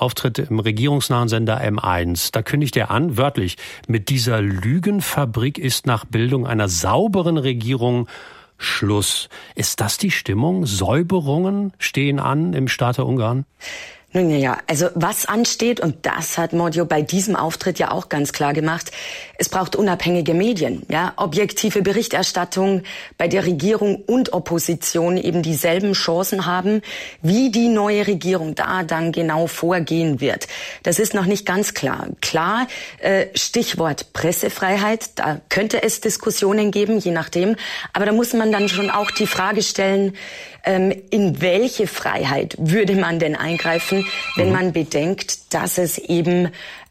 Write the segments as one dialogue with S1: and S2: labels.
S1: Auftritt im regierungsnahen Sender M1. Da kündigt er an, wörtlich, mit dieser Lügenfabrik ist nach Bildung einer sauberen Regierung Schluss. Ist das die Stimmung? Säuberungen stehen an im Staate Ungarn?
S2: Nun ja, also was ansteht, und das hat Mordio bei diesem Auftritt ja auch ganz klar gemacht, es braucht unabhängige Medien, ja, objektive Berichterstattung, bei der Regierung und Opposition eben dieselben Chancen haben, wie die neue Regierung da dann genau vorgehen wird. Das ist noch nicht ganz klar. Klar, Stichwort Pressefreiheit, da könnte es Diskussionen geben, je nachdem, aber da muss man dann schon auch die Frage stellen, in welche Freiheit würde man denn eingreifen, wenn man bedenkt, dass es eben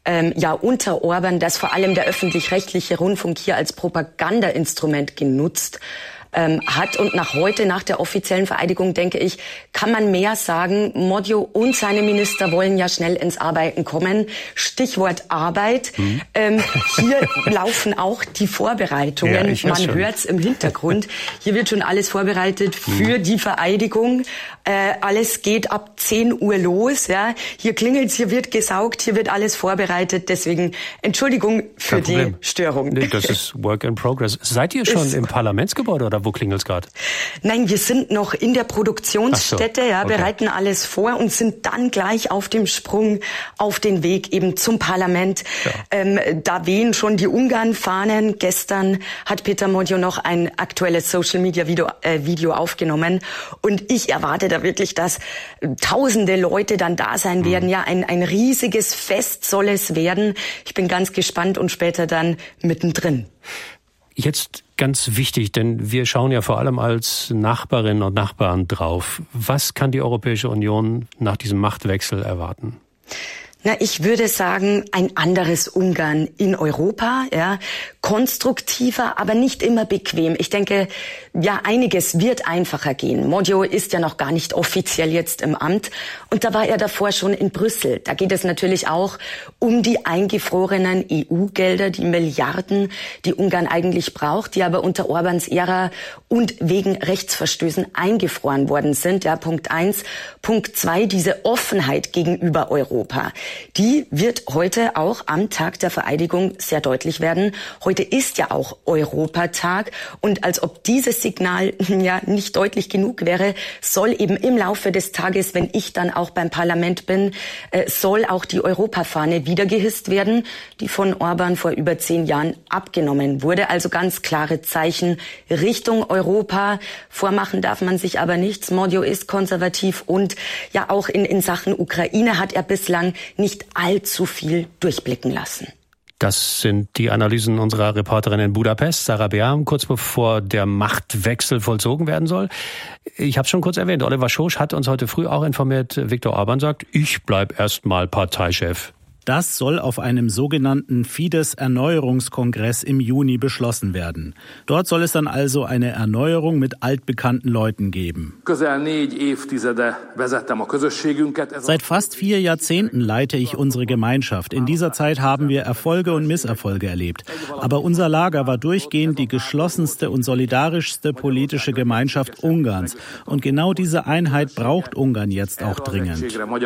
S2: unter Orban, dass vor allem der öffentlich-rechtliche Rundfunk hier als Propagandainstrument genutzt hat. Und nach der offiziellen Vereidigung, denke ich, kann man mehr sagen. Mordio und seine Minister wollen ja schnell ins Arbeiten kommen. Stichwort Arbeit. Hier laufen auch die Vorbereitungen. Ja, man hört's im Hintergrund. Hier wird schon alles vorbereitet für die Vereidigung. Alles geht ab 10 Uhr los. Ja. Hier klingelt's, hier wird gesaugt, hier wird alles vorbereitet. Deswegen Entschuldigung für die Störung.
S1: Nee, das ist Work in Progress. Seid ihr schon im Parlamentsgebäude oder wo klingelt's gerade?
S2: Nein, wir sind noch in der Produktionsstätte, bereiten alles vor und sind dann gleich auf dem Sprung auf den Weg eben zum Parlament. Ja. Da wehen schon die Ungarn-Fahnen. Gestern hat Peter Mordio noch ein aktuelles Social-Media-Video aufgenommen und ich erwarte da wirklich, dass tausende Leute dann da sein werden. Ja, ein riesiges Fest soll es werden. Ich bin ganz gespannt und später dann mittendrin.
S1: Jetzt ganz wichtig, denn wir schauen ja vor allem als Nachbarinnen und Nachbarn drauf. Was kann die Europäische Union nach diesem Machtwechsel erwarten?
S2: Na, ich würde sagen, ein anderes Ungarn in Europa, ja, konstruktiver, aber nicht immer bequem. Ich denke, ja, einiges wird einfacher gehen. Mordio ist ja noch gar nicht offiziell jetzt im Amt und da war er davor schon in Brüssel. Da geht es natürlich auch um die eingefrorenen EU-Gelder, die Milliarden, die Ungarn eigentlich braucht, die aber unter Orbáns Ära und wegen Rechtsverstößen eingefroren worden sind. Ja, Punkt 1. Punkt 2, diese Offenheit gegenüber Europa. Die wird heute auch am Tag der Vereidigung sehr deutlich werden. Heute ist ja auch Europatag und als ob dieses Signal ja nicht deutlich genug wäre, soll eben im Laufe des Tages, wenn ich dann auch beim Parlament bin, soll auch die Europafahne wieder gehisst werden, die von Orbán vor über 10 Jahren abgenommen wurde. Also ganz klare Zeichen Richtung Europa. Vormachen darf man sich aber nichts. Mordio ist konservativ und ja auch in Sachen Ukraine hat er bislang nicht allzu viel durchblicken lassen.
S1: Das sind die Analysen unserer Reporterin in Budapest, Sarah Beam, kurz bevor der Machtwechsel vollzogen werden soll. Ich habe es schon kurz erwähnt, Oliver Schosch hat uns heute früh auch informiert, Viktor Orbán sagt, ich bleib erstmal Parteichef.
S3: Das soll auf einem sogenannten Fidesz-Erneuerungskongress im Juni beschlossen werden. Dort soll es dann also eine Erneuerung mit altbekannten Leuten geben. Seit fast 4 Jahrzehnten leite ich unsere Gemeinschaft. In dieser Zeit haben wir Erfolge und Misserfolge erlebt. Aber unser Lager war durchgehend die geschlossenste und solidarischste politische Gemeinschaft Ungarns. Und genau diese Einheit braucht Ungarn jetzt auch dringend.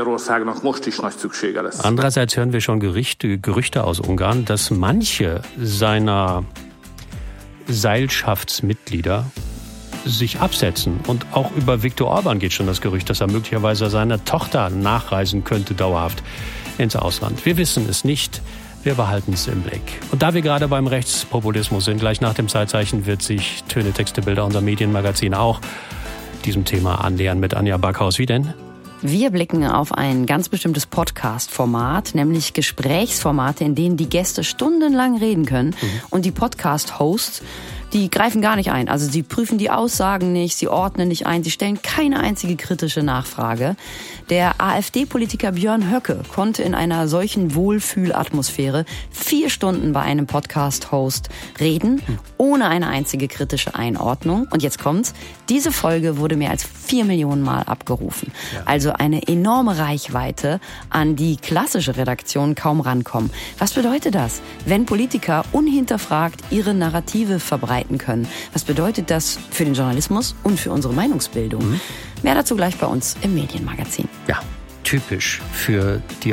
S1: Andererseits hören wir schon Gerüchte aus Ungarn, dass manche seiner Seilschaftsmitglieder sich absetzen. Und auch über Viktor Orbán geht schon das Gerücht, dass er möglicherweise seiner Tochter nachreisen könnte, dauerhaft ins Ausland. Wir wissen es nicht. Wir behalten es im Blick. Und da wir gerade beim Rechtspopulismus sind, gleich nach dem Zeitzeichen wird sich Töne, Texte, Bilder, unser Medienmagazin auch diesem Thema annähern mit Anja Backhaus. Wie denn?
S4: Wir blicken auf ein ganz bestimmtes Podcast-Format, nämlich Gesprächsformate, in denen die Gäste stundenlang reden können und die Podcast-Hosts, die greifen gar nicht ein. Also sie prüfen die Aussagen nicht, sie ordnen nicht ein, sie stellen keine einzige kritische Nachfrage. Der AfD-Politiker Björn Höcke konnte in einer solchen Wohlfühlatmosphäre 4 Stunden bei einem Podcast-Host reden, ohne eine einzige kritische Einordnung. Und jetzt kommt's, diese Folge wurde mehr als 4 Millionen Mal abgerufen. Ja. Also eine enorme Reichweite, an die klassische Redaktionen kaum rankommen. Was bedeutet das, wenn Politiker unhinterfragt ihre Narrative verbreiten können? Was bedeutet das für den Journalismus und für unsere Meinungsbildung? Mehr dazu gleich bei uns im Medienmagazin.
S1: Ja, typisch für die